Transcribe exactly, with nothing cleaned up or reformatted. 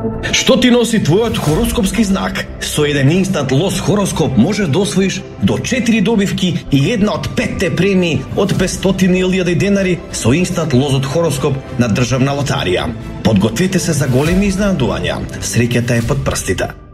Што ти носи твојот хороскопски знак? Со еден инстант лос хороскоп може да освоиш до четири добивки и една од петте премии од петстотини илјади денари со инстант лозот хороскоп на Државна лотарија. Подгответе се за големи изненадувања. Среќата е под прстите.